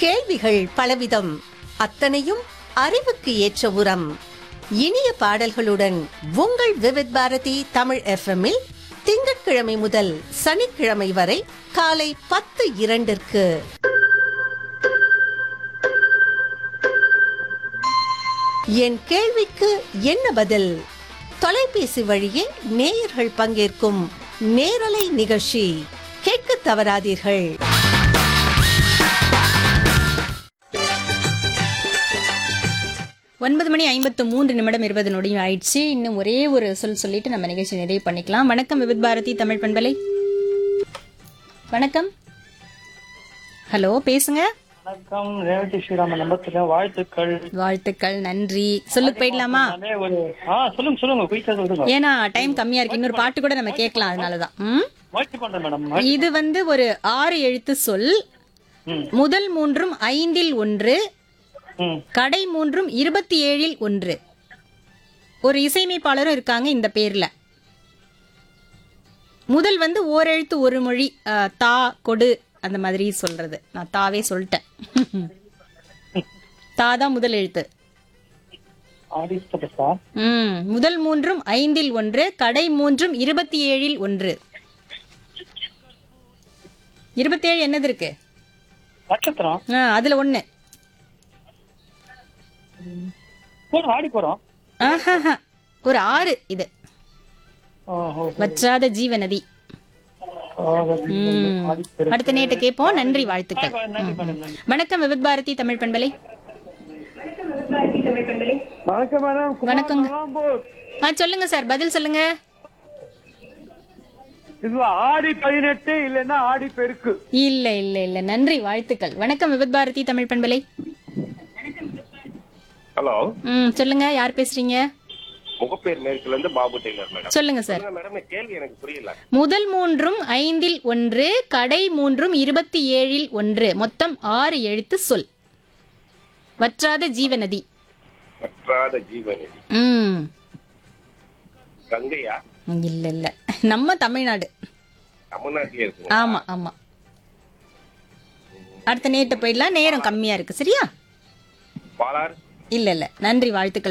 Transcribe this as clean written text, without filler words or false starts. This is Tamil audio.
கேள்விகள் பலவிதம், அத்தனையும் அறிவுக்கு ஏற்ற உரம். இனிய பாடல்களுடன் உங்கள் விவித் பாரதி தமிழ் FM-இல் திங்கட்கிழமை முதல் சனிக்கிழமை வரை காலை 10:02 என் கேள்விக்கு என்ன பதில்? தொலைபேசி வழியே நேயர்கள் பங்கேற்கும் நேரலை நிகழ்ச்சி. கேட்க தவறாதீர்கள். ஒன்பது மணி 53 நிமிடம் 20 நொடியும் ஆயிடுச்சு. இன்னும் ஒரே ஒரு சொல்லிட்டு நம்ம நிகழ்ச்சி நிறைவு பண்ணிக்கலாம். வணக்கம் விவித் பாரதி தமிழ் பண்பலை. வணக்கம். ஹலோ, பேசுங்க. வணக்கம், ரேவதி ஸ்ரீராமன் நம்பத்துல வாழ்த்துக்கள். வாழ்த்துக்கள், நன்றி. சொல்லுக்கு போயிடலாமா? சொல்லுங்க. ஏன்னா டைம் கம்மியா இருக்கு. இன்னொரு பாட்டு கூட நம்ம கேட்கலாம், அதனாலதான். இது வந்து ஒரு 6 எழுத்து சொல். முதல் 3 5-ல் 1, கடை 3 27-ல் 1. ஒரு இசையமைப்பாளரும் இருக்காங்க இந்த பேர்ல. முதல் வந்து ஓரெழுத்து ஒரு மொழி, தா கொடு அந்த மாதிரி சொல்றது. நான் தாவே சொல்லிட்டேன். தாதான் முதல் எழுத்து. முதல் 3 5-ல் 1, கடை 3 27-ல் 1. 27 என்னது இருக்கு? நட்சத்திரம். அதுல 1. ஒரு 6 இது. வற்றாத ஜீவநதி. அடுத்த நேட்டு கேட்போம். நன்றி, வாழ்த்துக்கள். வணக்கம் விவித் பாரதி தமிழ் பண்பலை. வணக்கம். சொல்லுங்க சார், பதில் சொல்லுங்க. ஆடி 18 இல்லன்னா ஆடி பெருக்கு. இல்ல இல்ல இல்ல, நன்றி, வாழ்த்துக்கள். வணக்கம் விவித் பாரதி தமிழ் பண்பலை. ஹலோ. சொல்லுங்க, யார் பேசுறீங்க? முகப்பேர் மேற்குல இருந்து பாபு டெய்லர் மேடம். சொல்லுங்க சார். மேடம், கேள்வி எனக்கு புரியல. முதல் 3 5-ல் 1, கடை 3 27-ல் 1. மொத்தம் 6 எழுத்து சொல். வற்றாத ஜீவநதி. வற்றாத ஜீவநதி. கங்கையா? இல்ல இல்ல, நம்ம தமிழ்நாடு. தமிழ்நாட்டிலே இருக்கு. ஆமா ஆமா. அடுத்த நேட்டு போயிடலாம், நேரம் கம்மியா இருக்கு. சரியா? பாலார். இல்ல இல்ல, நன்றி, வாழ்த்துக்கள்.